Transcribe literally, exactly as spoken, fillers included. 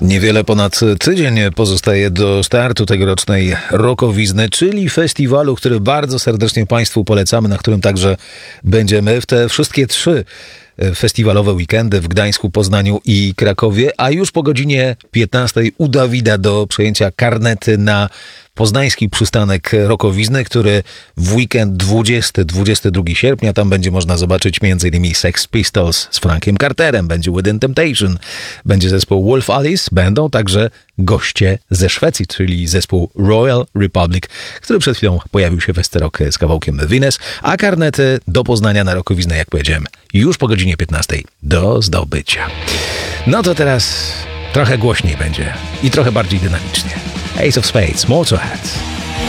Niewiele ponad tydzień pozostaje do startu tegorocznej Rokowizny, czyli festiwalu, który bardzo serdecznie Państwu polecamy, na którym także będziemy w te wszystkie trzy festiwalowe weekendy w Gdańsku, Poznaniu i Krakowie, a już po godzinie piętnastej u Dawida do przejęcia karnety na poznański przystanek Rokowizny, który w weekend dwudziestego do dwudziestego drugiego sierpnia, tam będzie można zobaczyć m.in. Sex Pistols z Frankiem Carterem, będzie Within Temptation, będzie zespół Wolf Alice, będą także goście ze Szwecji, czyli zespół Royal Republic, który przed chwilą pojawił się w Esterok z kawałkiem Venus, a karnety do Poznania na Rokowiznę, jak powiedziałem, już po godzinie piętnastej do zdobycia. No to teraz trochę głośniej będzie i trochę bardziej dynamicznie. Ace of Spades, Motorhead.